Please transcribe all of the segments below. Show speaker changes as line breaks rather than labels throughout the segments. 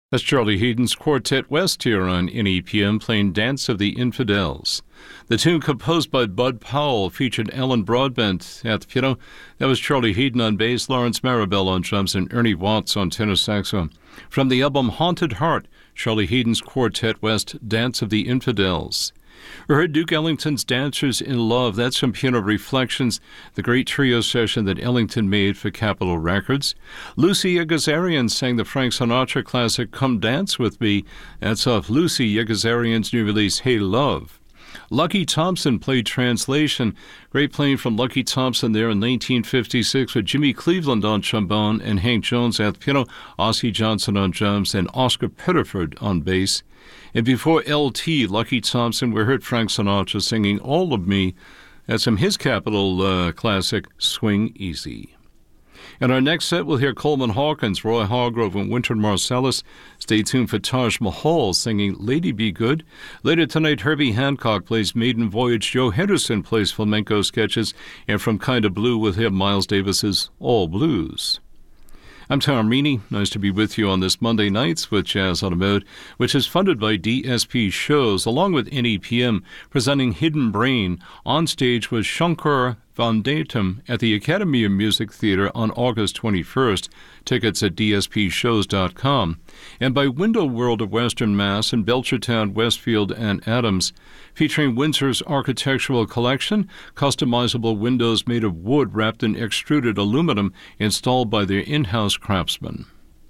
That's Charlie Hayden's Quartet West here on NEPM playing Dance of the Infidels. The tune composed by Bud Powell featured Alan Broadbent at the piano. That was Charlie Hayden on bass, Lawrence Marabelle on drums, and Ernie Watts on tenor saxophone. From the album Haunted Heart, Charlie Hayden's Quartet West, Dance of the Infidels. We heard Duke Ellington's Dancers in Love. That's from Piano Reflections, the great trio session that Ellington made for Capitol Records. Lucy Yegazarian sang the Frank Sinatra classic Come Dance With Me. That's off Lucy Yegazarian's new release Hey Love. Lucky Thompson played Translation. Great playing from Lucky Thompson there in 1956 with Jimmy Cleveland on trombone and Hank Jones at the piano, Ossie Johnson on drums, and Oscar Pettiford on bass. And before LT, Lucky Thompson, we heard Frank Sinatra singing All of Me. That's from his Capitol classic, Swing Easy. In our next set, we'll hear Coleman Hawkins, Roy Hargrove, and Wynton Marsalis. Stay tuned for Taj Mahal singing Lady Be Good. Later tonight, Herbie Hancock plays Maiden Voyage. Joe Henderson plays flamenco sketches. And from Kinda Blue, we'll hear Miles Davis's All Blues. I'm Tom Meany. Nice to be with you on this Monday nights with Jazz on a Mode, which is funded by DSP Shows, along with NEPM, presenting Hidden Brain on stage with Shankar Vandatam at the Academy of Music Theater on August 21st. Tickets at dspshows.com. And by Window World of Western Mass in Belchertown, Westfield, and Adams, featuring Windsor's architectural collection, customizable windows made of wood wrapped in extruded aluminum installed by their in-house craftsmen.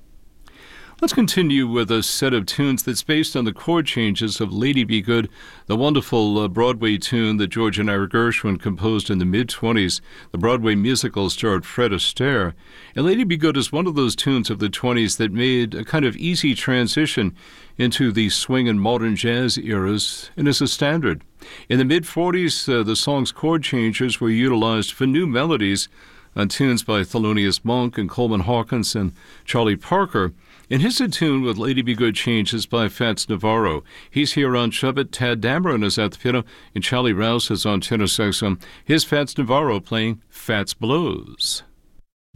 Let's continue with a set of tunes that's based on the chord changes of Lady Be Good, the wonderful Broadway tune that George and Ira Gershwin composed in the mid-20s. The Broadway musical starred Fred Astaire. And Lady Be Good is one of those tunes of the 20s that made a kind of easy transition into the swing and modern jazz eras and is a standard. In the mid-40s, the song's chord changes were utilized for new melodies on tunes by Thelonious Monk and Coleman Hawkins and Charlie Parker. And here's a tune with Lady Be Good changes by Fats Navarro. He's here on trumpet, Tad Dameron is at the piano, and Charlie Rouse is on tenor saxophone. Here's Fats Navarro playing Fats Blows.